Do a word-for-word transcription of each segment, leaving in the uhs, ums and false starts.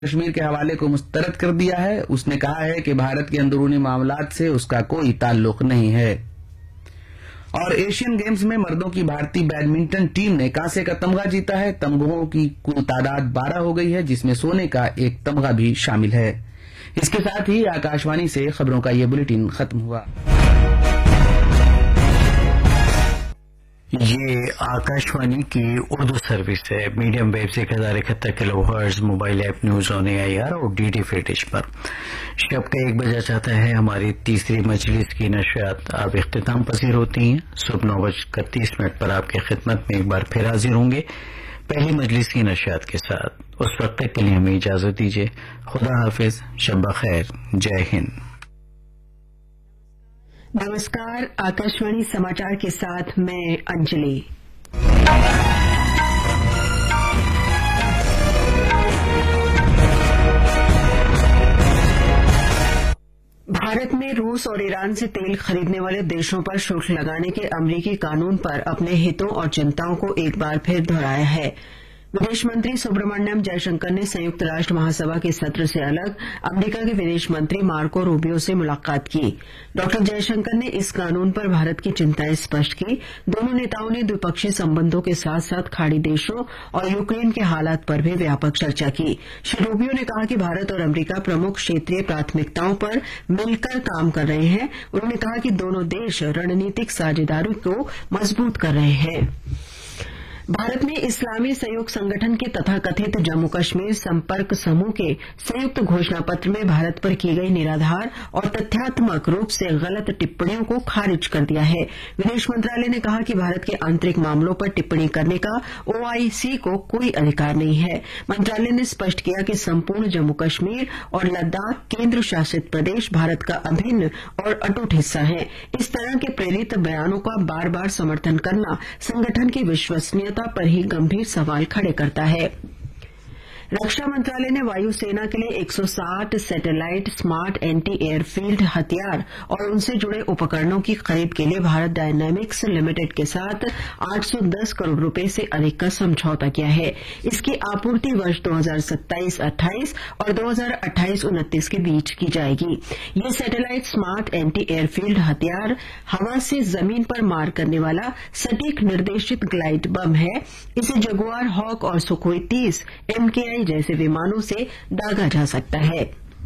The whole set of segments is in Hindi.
कश्मीर के हवाले को मुस्तरद कर दिया है। उसने कहा है कि भारत के अंदरूनी मामलात से उसका कोई ताल्लुक नहीं है। और एशियन गेम्स में मर्दों की भारतीय बैडमिंटन टीम ने कांसे का तमगा जीता है। तमगों की कुल तादाद बारह हो गई है, जिसमें सोने का एक तमगा भी शामिल है। इसके साथ ही आकाशवाणी से खबरों का ये बुलेटिन खत्म हुआ। ये आकाशवाणी की उर्दू सर्विस है। मीडियम वेव से एक हजार इकहत्तर kilo hertz, mobile app news on AIR और डीडी फ्री डिश पर शब का एक बजा चाहता है। हमारी तीसरी मजलिस की नशियात अब इख्तिताम पसीर होती हैं। सुबह नौ बजकर तीस मिनट पर आपकी खिदमत में एक बार फिर हाजिर होंगे पहली मजलिस की नशियात के साथ। उस वक्त के लिए हमें इजाजत दीजिए। खुदा हाफिज, शब खैर, जय हिंद। नमस्कार, आकाशवाणी समाचार के साथ मैं अंजलि। भारत में रूस और ईरान से तेल खरीदने वाले देशों पर शुल्क लगाने के अमरीकी कानून पर अपने हितों और चिंताओं को एक बार फिर दोहराया है। विदेश मंत्री सुब्रमण्यम जयशंकर ने संयुक्त राष्ट्र महासभा के सत्र से अलग अमेरिका के विदेश मंत्री मार्को रूबियो से मुलाकात की। डॉक्टर जयशंकर ने इस कानून पर भारत की चिंताएं स्पष्ट की। दोनों नेताओं ने द्विपक्षीय संबंधों के साथ साथ खाड़ी देशों और यूक्रेन के हालात पर भी व्यापक चर्चा की। श्री रूबियो ने कहा कि भारत और अमेरिका प्रमुख क्षेत्रीय प्राथमिकताओं पर मिलकर काम कर रहे हैं। उन्होंने कहा कि दोनों देश रणनीतिक साझेदारी को मजबूत कर रहे हैं। भारत ने इस्लामी सहयोग संगठन के तथाकथित जम्मू कश्मीर संपर्क समूह के संयुक्त घोषणा पत्र में भारत पर की गई निराधार और तथ्यात्मक रूप से गलत टिप्पणियों को खारिज कर दिया है। विदेश मंत्रालय ने कहा कि भारत के आंतरिक मामलों पर टिप्पणी करने का ओआईसी को कोई अधिकार नहीं है। मंत्रालय ने स्पष्ट किया कि संपूर्ण जम्मू कश्मीर और लद्दाख केंद्र शासित प्रदेश भारत का अभिन्न और अटूट हिस्सा है। इस तरह के प्रेरित बयानों का बार बार समर्थन करना संगठन की विश्वसनीयता पर ही गंभीर सवाल खड़े करता है। रक्षा मंत्रालय ने वायुसेना के लिए एक सौ साठ सैटेलाइट स्मार्ट एंटी एयरफील्ड हथियार और उनसे जुड़े उपकरणों की खरीद के लिए भारत डायनामिक्स लिमिटेड के साथ आठ सौ दस करोड़ रुपए से अधिक का समझौता किया है। इसकी आपूर्ति वर्ष दो हजार सत्ताईस अट्ठाईस और दो हजार अट्ठाईस उनतीस के बीच की जाएगी। ये सैटेलाइट स्मार्ट एंटी एयरफील्ड हथियार हवा से जमीन पर मार करने वाला सटीक निर्देशित ग्लाइड बम है। इसे जगुआर, हॉक और सुखोई तीस एमकेआई जैसे विमानों से दागा जा सकता है।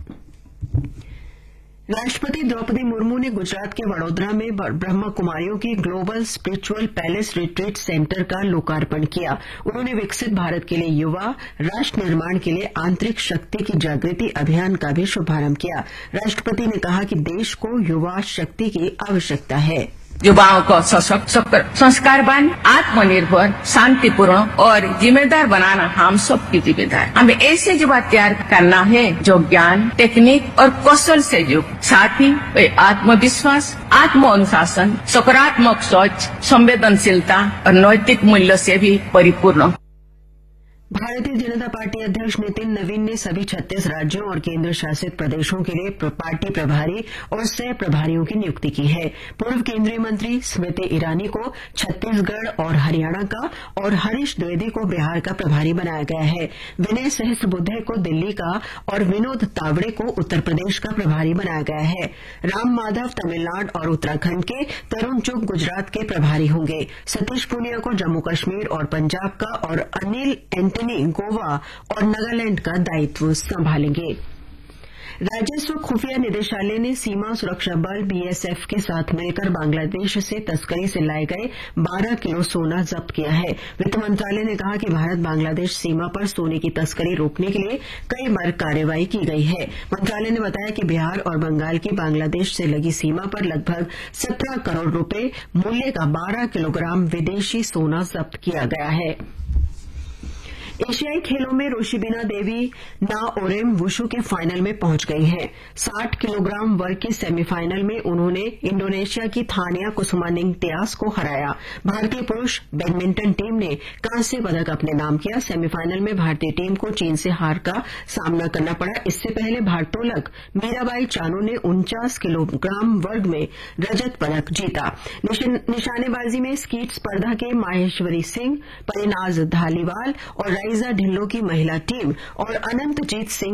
राष्ट्रपति द्रौपदी मुर्मू ने गुजरात के वडोदरा में ब्रह्मा कुमारियों की global spiritual palace retreat centre का लोकार्पण किया। उन्होंने विकसित भारत के लिए युवा राष्ट्र निर्माण के लिए आंतरिक शक्ति की जागृति अभियान का भी शुभारंभ किया। राष्ट्रपति ने कहा कि देश को युवा शक्ति की आवश्यकता है। युवाओं को सशक्त, संस्कारवान, आत्मनिर्भर, शांतिपूर्ण और जिम्मेदार बनाना हम सब की जिम्मेदारी। हमें ऐसे युवा तैयार करना है जो ज्ञान, टेक्निक और कौशल से युक्त, साथ ही वे आत्मविश्वास, आत्म अनुशासन, सकारात्मक सोच, संवेदनशीलता और नैतिक मूल्य से भी परिपूर्ण। भारतीय जनता पार्टी अध्यक्ष नितिन नवीन ने सभी छत्तीस राज्यों और केंद्र शासित प्रदेशों के लिए पार्टी प्रभारी और सह प्रभारियों की नियुक्ति की है। पूर्व केंद्रीय मंत्री स्मृति ईरानी को छत्तीसगढ़ और हरियाणा का और हरीश द्विवेदी को बिहार का प्रभारी बनाया गया है। विनय सहस्त्रबुद्धे को दिल्ली का और विनोद तावड़े को उत्तर प्रदेश का प्रभारी बनाया गया है। राम माधव तमिलनाडु और उत्तराखंड के, तरुण चुग गुजरात के प्रभारी होंगे। सतीश पूनिया को जम्मू कश्मीर और पंजाब का और अनिल एंटनी गोवा और नागालैंड का दायित्व संभालेंगे। राजस्व खुफिया निदेशालय ने सीमा सुरक्षा बल बीएसएफ के साथ मिलकर बांग्लादेश से तस्करी से लाए गए बारह किलो सोना जब्त किया है। वित्त मंत्रालय ने कहा कि भारत बांग्लादेश सीमा पर सोने की तस्करी रोकने के लिए कई बार कार्रवाई की गई है। मंत्रालय ने बताया कि बिहार और बंगाल की बांग्लादेश से लगी सीमा पर लगभग सत्रह करोड़ रुपए मूल्य का बारह किलोग्राम विदेशी सोना जब्त किया गया है। एशियाई खेलों में रोशिबिना देवी नाओरेम वुशु के फाइनल में पहुंच गई हैं। साठ किलोग्राम वर्ग के सेमीफाइनल में उन्होंने इंडोनेशिया की थानिया कुसुमानिंग टियास को हराया। भारतीय पुरुष बैडमिंटन टीम ने कांस्य पदक अपने नाम किया। सेमीफाइनल में भारतीय टीम को चीन से हार का सामना करना पड़ा। इससे पहले भारोत्तोलक मीराबाई चानू ने उनचास किलोग्राम वर्ग में रजत पदक जीता। निशानेबाजी में स्कीट स्पर्धा के माहेश्वरी सिंह, परिनाज धालीवाल और फाइजा ढिल्लो की महिला टीम और अनंतजीत सिंह